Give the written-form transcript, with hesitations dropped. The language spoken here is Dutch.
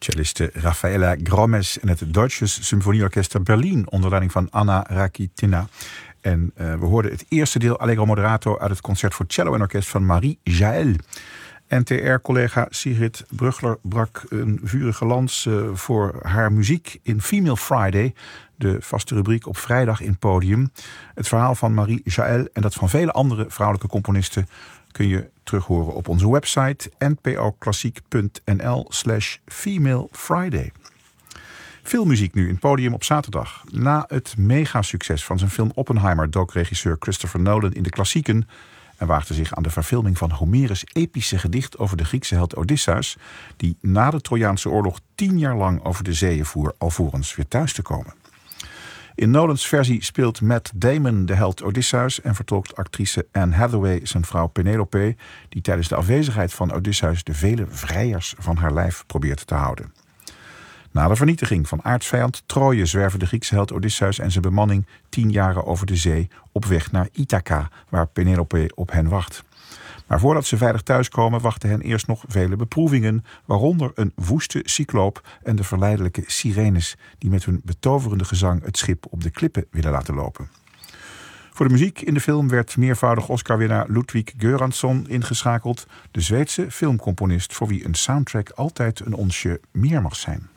Celliste Raffaella Grommes en het Deutsches Symphonieorchester Berlin onder leiding van Anna Rakitina. En we hoorden het eerste deel Allegro Moderato uit het concert voor cello en orkest van Marie Jaël. NTR-collega Sigrid Brugler brak een vurige lans voor haar muziek in Female Friday, de vaste rubriek op vrijdag in Podium. Het verhaal van Marie Jaël en dat van vele andere vrouwelijke componisten kun je terughoren op onze website npoklassiek.nl/Female Friday. Veel muziek nu in Podium op zaterdag. Na het megasucces van zijn film Oppenheimer dook regisseur Christopher Nolan in de klassieken en waagde zich aan de verfilming van Homerus' epische gedicht over de Griekse held Odysseus, die na de Trojaanse oorlog 10 jaar lang over de zeeën voer alvorens weer thuis te komen. In Nolans versie speelt Matt Damon de held Odysseus en vertolkt actrice Anne Hathaway zijn vrouw Penelope, die tijdens de afwezigheid van Odysseus de vele vrijers van haar lijf probeert te houden. Na de vernietiging van aartsvijand Troje zwerven de Griekse held Odysseus en zijn bemanning 10 jaren over de zee op weg naar Ithaca, waar Penelope op hen wacht. Maar voordat ze veilig thuiskomen wachten hen eerst nog vele beproevingen, waaronder een woeste cycloop en de verleidelijke sirenes die met hun betoverende gezang het schip op de klippen willen laten lopen. Voor de muziek in de film werd meervoudig Oscar-winnaar Ludwig Göransson ingeschakeld, de Zweedse filmcomponist voor wie een soundtrack altijd een onsje meer mag zijn.